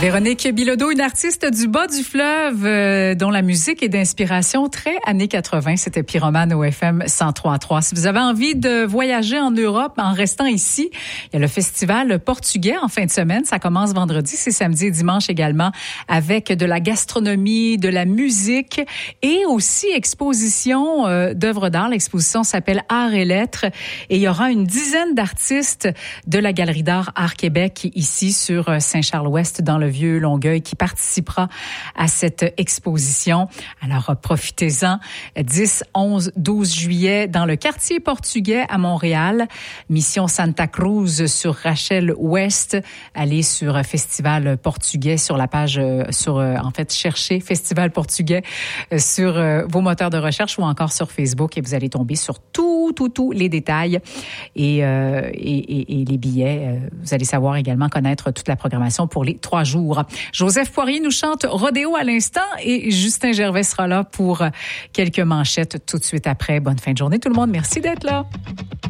Véronique Bilodeau, une artiste du bas du fleuve dont la musique est d'inspiration très années 80. C'était Pyromane au FM 103.3. Si vous avez envie de voyager en Europe en restant ici, il y a le festival portugais en fin de semaine. Ça commence vendredi, c'est samedi et dimanche également, avec de la gastronomie, de la musique et aussi exposition d'œuvres d'art. L'exposition s'appelle Art et Lettres et il y aura une dizaine d'artistes de la Galerie d'art Art Québec ici sur Saint-Charles-Ouest dans le Vieux-Longueuil qui participera à cette exposition. Alors, profitez-en. 10, 11, 12 juillet dans le quartier portugais à Montréal. Mission Santa Cruz sur Rachel Ouest. Allez sur Festival portugais sur la page, cherchez Festival portugais sur vos moteurs de recherche ou encore sur Facebook et vous allez tomber sur tous les détails et les billets. Vous allez savoir également connaître toute la programmation pour les 3 jours. Joseph Poirier nous chante Rodéo à l'instant et Justin Gervais sera là pour quelques manchettes tout de suite après. Bonne fin de journée tout le monde. Merci d'être là.